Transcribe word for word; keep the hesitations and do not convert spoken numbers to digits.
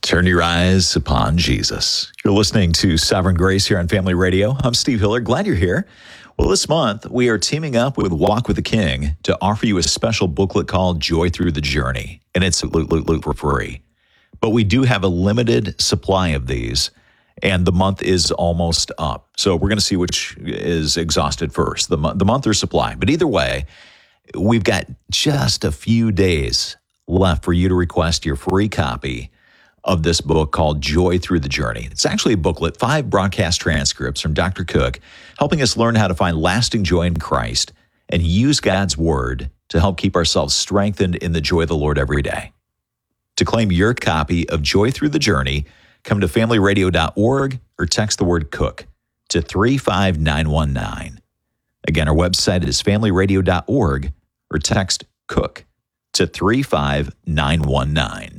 Turn your eyes upon Jesus. You're listening to Sovereign Grace here on Family Radio. I'm Steve Hiller. Glad you're here. Well, this month, we are teaming up with Walk with the King to offer you a special booklet called Joy Through the Journey, and it's for free. But we do have a limited supply of these, and the month is almost up. So we're going to see which is exhausted first, the, mo- the month or supply. But either way, we've got just a few days left for you to request your free copy of this book called Joy Through the Journey. It's actually a booklet, five broadcast transcripts from Doctor Cook, helping us learn how to find lasting joy in Christ and use God's Word to help keep ourselves strengthened in the joy of the Lord every day. To claim your copy of Joy Through the Journey, come to family radio dot org or text the word COOK to three five nine one nine. Again, our website is family radio dot org or text COOK to three five nine one nine.